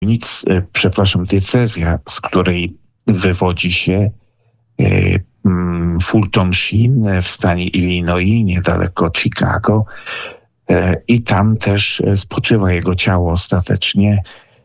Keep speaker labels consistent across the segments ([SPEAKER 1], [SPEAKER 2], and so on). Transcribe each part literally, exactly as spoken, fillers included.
[SPEAKER 1] nic, przepraszam, diecezja, z której wywodzi się Fulton Sheen w stanie Illinois, niedaleko Chicago, i tam też spoczywa jego ciało ostatecznie.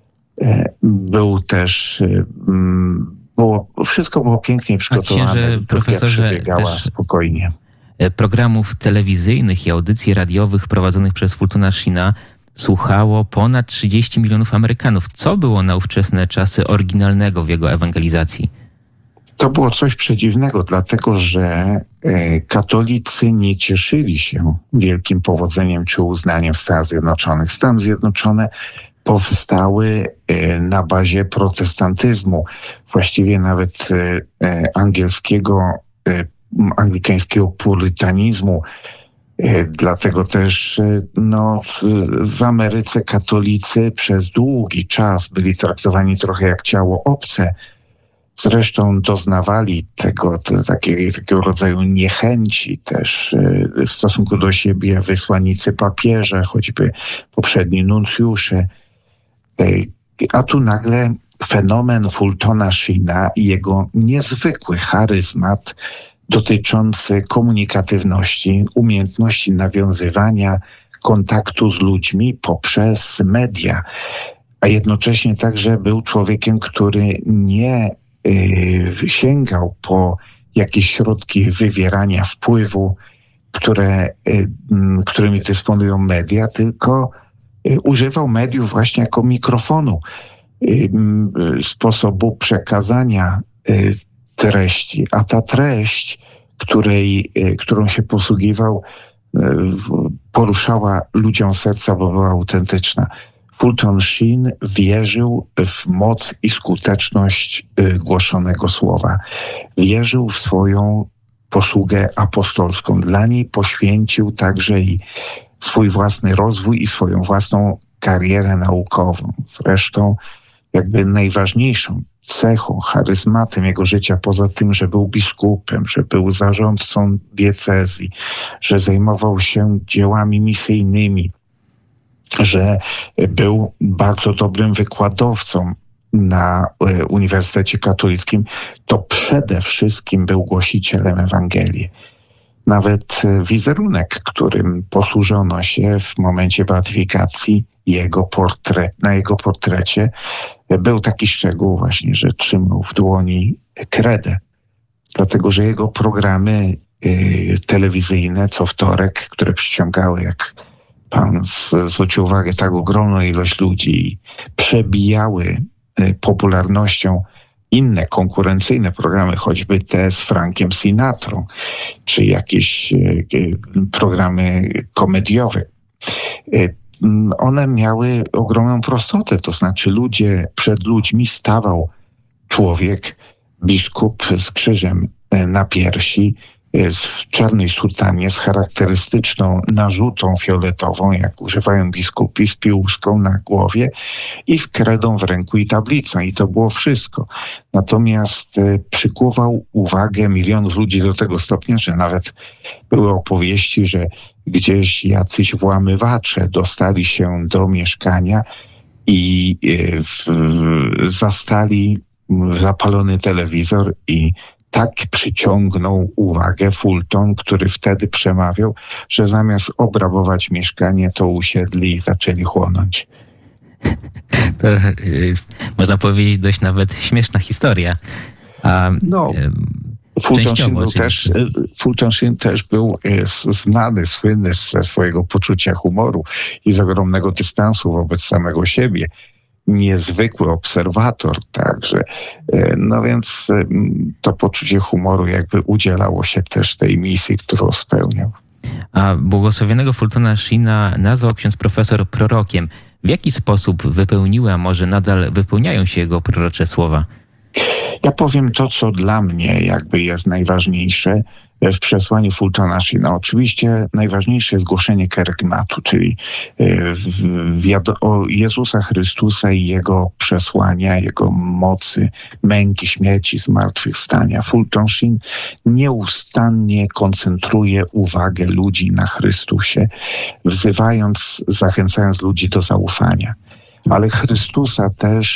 [SPEAKER 1] Był też, było, wszystko było pięknie przygotowane,
[SPEAKER 2] księże, profesorze,
[SPEAKER 1] przebiegała spokojnie.
[SPEAKER 2] Programów telewizyjnych i audycji radiowych prowadzonych przez Fultona Sheena słuchało ponad trzydzieści milionów Amerykanów. Co było na ówczesne czasy oryginalnego w jego ewangelizacji?
[SPEAKER 1] To było coś przedziwnego, dlatego że katolicy nie cieszyli się wielkim powodzeniem czy uznaniem w Stanach Zjednoczonych. Stany Zjednoczone powstały na bazie protestantyzmu, właściwie nawet angielskiego, anglikańskiego purytanizmu. Dlatego też no, w Ameryce katolicy przez długi czas byli traktowani trochę jak ciało obce. Zresztą doznawali tego, to, takiego, takiego rodzaju niechęci też w stosunku do siebie wysłannicy papieża, choćby poprzedni nuncjusze. A tu nagle fenomen Fultona Sheena i jego niezwykły charyzmat dotyczący komunikatywności, umiejętności nawiązywania kontaktu z ludźmi poprzez media, a jednocześnie także był człowiekiem, który nie y, sięgał po jakieś środki wywierania wpływu, które, y, którymi dysponują media, tylko y, używał mediów właśnie jako mikrofonu, y, y, sposobu przekazania y, treści, a ta treść, której, którą się posługiwał, poruszała ludziom serca, bo była autentyczna. Fulton Sheen wierzył w moc i skuteczność głoszonego słowa. Wierzył w swoją posługę apostolską. Dla niej poświęcił także i swój własny rozwój i swoją własną karierę naukową. Zresztą jakby najważniejszą cechą, charyzmatem jego życia, poza tym, że był biskupem, że był zarządcą diecezji, że zajmował się dziełami misyjnymi, że był bardzo dobrym wykładowcą na Uniwersytecie Katolickim, to przede wszystkim był głosicielem Ewangelii. Nawet wizerunek, którym posłużono się w momencie beatyfikacji, jego portret, na jego portrecie był taki szczegół właśnie, że trzymał w dłoni kredę. Dlatego, że jego programy y, telewizyjne co wtorek, które przyciągały, jak pan zwrócił uwagę, tak ogromną ilość ludzi, przebijały y, popularnością inne konkurencyjne programy, choćby te z Frankiem Sinatrą, czy jakieś y, y, programy komediowe. Y, One miały ogromną prostotę, to znaczy ludzie, przed ludźmi stawał człowiek, biskup z krzyżem na piersi, w czarnej sutanie z charakterystyczną narzutą fioletową, jak używają biskupi, z piłuską na głowie i z kredą w ręku i tablicą. I to było wszystko. Natomiast przykuwał uwagę milionów ludzi do tego stopnia, że nawet były opowieści, że gdzieś jacyś włamywacze dostali się do mieszkania i w, zastali zapalony telewizor i tak przyciągnął uwagę Fulton, który wtedy przemawiał, że zamiast obrabować mieszkanie, to usiedli i zaczęli chłonąć.
[SPEAKER 2] To, yy, można powiedzieć, dość nawet śmieszna historia. A,
[SPEAKER 1] no, Fulton Sheen był też, Fulton Sheen też był znany, słynny ze swojego poczucia humoru i z ogromnego dystansu wobec samego siebie. Niezwykły obserwator, także no więc to poczucie humoru jakby udzielało się też tej misji, którą spełniał.
[SPEAKER 2] A błogosławionego Fultona Sheena nazwał ksiądz profesor prorokiem. W jaki sposób wypełniły, a może nadal wypełniają się jego prorocze słowa?
[SPEAKER 1] Ja powiem to, co dla mnie jakby jest najważniejsze w przesłaniu Fultona Sheena. Oczywiście najważniejsze jest głoszenie kerygmatu, czyli o Jezusa Chrystusa i Jego przesłania, Jego mocy, męki, śmierci, zmartwychwstania. Fulton Sheen nieustannie koncentruje uwagę ludzi na Chrystusie, wzywając, zachęcając ludzi do zaufania. ale Chrystusa też